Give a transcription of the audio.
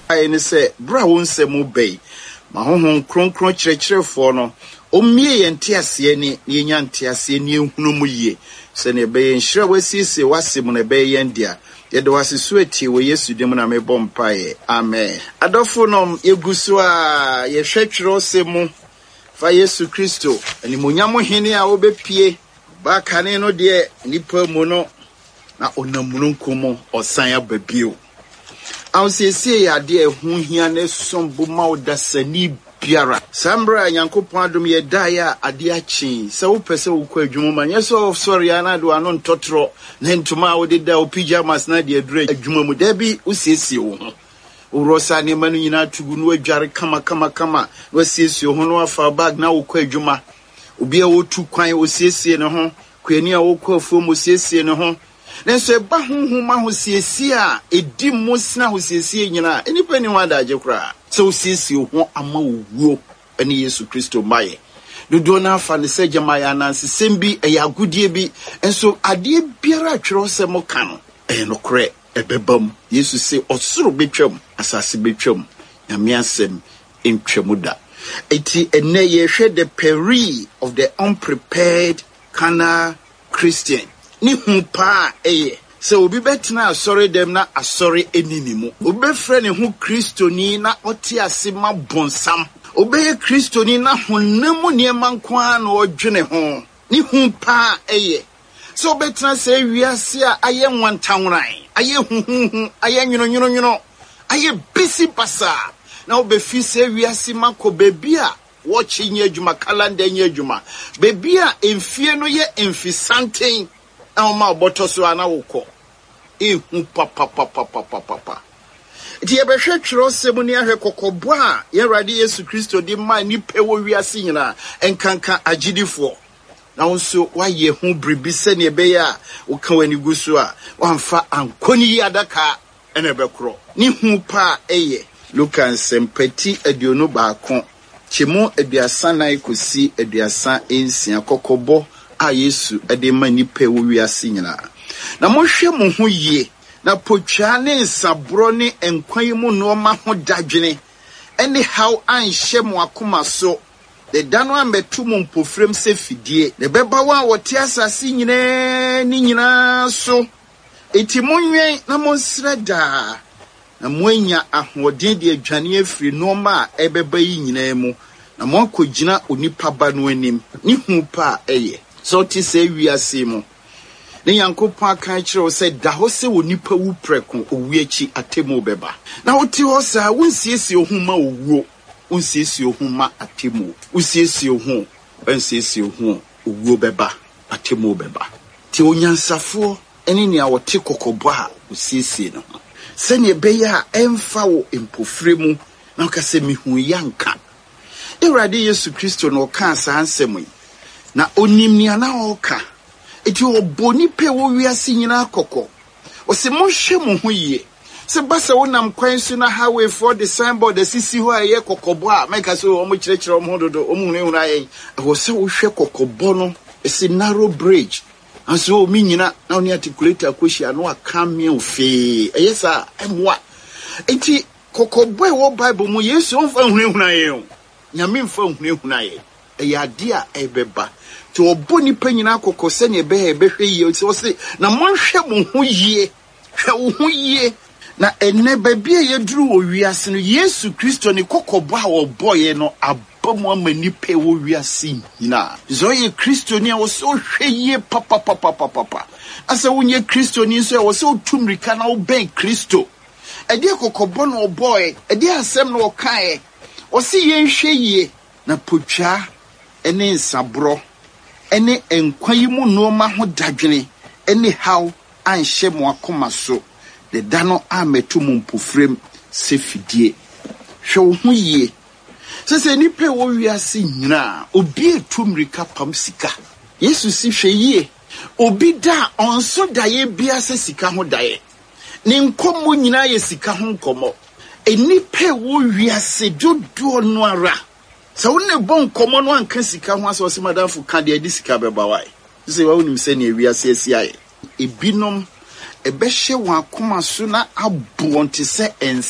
Ayene say bra won semu bay. Ma honhom kronkron kyerɛkyerɛfo no omie yɛnte ase ni yɛnya nte ase ni ehunu mu yie sɛ ne bɛyɛ nhyira wasiesie wasem no bɛyɛ yɛndia yɛde wasesu atie wɔ Yesu dim na mebɔ mpae amen adɔfo nom yeguso a yɛhwɛ twerɛsɛm fa Yesu Kristo animonyam hene a obepie ba kane no de nipa mu no na onamununkum ɔsan ababio awsiesie yade ehu hia ne sombo maudasani biara sambra nyankopon adom ye dae ade achi sɛ wopɛsɛ wokɔ adwuma ma nyɛ sɛ sorry ana do ano ntotro na ntoma wode da pyjamas na de adura adwuma mu da bi usiesie wo ho urosa ne manu nyina tugu no adware kama wasiesie ho no afa bag na wokɔ adwuma obi a wotu kwan osiesie ne ho kwani a wokɔ afuom osiesie ne ho nenso ba honhom ahosiesie a edi mosna ahosiesie nyina enipa ni wada agekura so osiesie ho ama wuo ene Yesu Kristo maye dodo na afa ne sɛ gyamaya nanse sembi agudie bi enso ade biara atwere osem ka no nokre ebebam Yesu se osoro betwam asase betwam nyame asem entwam da eti ene ye hwɛ the peril of the unprepared carnal Christian ni humpa se obi betena asori dem na asori eninimu obi befre ne hu Kristoni na oti ase ma bonsam obi Kristoni na honam niema nkwa na odwene ho ni humpa so betena se wiase a aye nwantanwran aye huhuhu aye nwononwono aye bisi basa na obefi se wiase mako bebi a watchi nya adwuma calendar nya adwuma bebi a emfie no ye emfisanten ma boto so ana wokɔ ehu papa ti ebehwe twerɛsɛm ni ahwɛ kokɔbo a yɛwrade Yesu Kristo di ma nipa wo wiase nyina enkanka agidifo na nso wayɛ hu bribi sɛ ne ɛbɛyɛ a woka wani guso a wamfa ankoni adaka ene bɛkorɔ ni hu pa Luka nsɛmpati aduonu baako kyemu aduasa nan kosi aduasa ensia kokɔbo a Yesu ade ma nipa wo wiase nyina na mohwɛ mo ho yie na potwa ne nsabro ne enkwan mu no ma ho dadwene ene how anhye mo akoma so de dano ametu mo mpofrem se fidie ne beba wa wote asase nyina ni nyina so enti monwen na monsreda na moanya ahoden de adwane afiri no ma ebeba yi nyina mu na moakogina onipa ba no anim ni hu pa so ti se wiase mu ne yankopon aka kyerɛ sɛ da ho se onipa wu preko owiachi atemu beba na woti ho sa wonsiesie ohuma owuo wonsiesie ohuma atemu wonsiesie ohu wonsiesie ohu owuo beba atemu beba ti onyansafo ene ne a wote kokɔbo a wonsiesie no sɛ ne beya emfa wo empofre mu na ka sɛ mihu yanka Ewrade Yesu Kristo no ka sa ansɛm na onimnia na oka eti oboni pe wo wiase nyina akokɔ o se mohwɛ mo ho yie se basa wonam kwan so na highway for the signboard the sisi ho aye kokɔbo a meka so o mo kyerɛkyerɛ o mo dodo o mo hunu aye wo se wo hwɛ kokɔbo no esi narrow bridge aso o mi nyina na oni articulate akohia no aka me ofe sa emwa eti kokɔbo e wo Bible mu Yesu on fa hunu aye o nyame mfa hunu aye ade a ebeba to oboni panyina akokɔ sɛ ne behwe yie so se na monhwɛ mo ho yie hwɛ wo ho yie na enne babi a yeduru wo wiase no Yesu Kristo ne kokɔbo a wɔbɔye no abamu amani pe wo wiase nyina zo ye Kristo ni a wo so hwɛ yie papa asa wonye Kristo ni so wo so tumrika na wo ben Kristo ade kokɔbo no wɔbɔye ade asɛm no wɔkae wo se ye hwɛ yie na potwa ene nsabro ene enkwan mu no ma ho dadwene ene how anhye mo akoma so de dano ametu mu mpofrem se fidie hwe wo ho yie sese nipa wo wiase nyina obi etumrika pam sika Yesu si hwe yie obi da onso daye bia se sika ho daye ne nkomo nyina ye sika ho nkomo enipa wo wiase dodo no ara so wonne bon komo no anka sika ho aso se madamfo ka de adi sika beba wai se wa wonim se ne wiase asiaye ebinom ebehye wa akoma so na abo onte se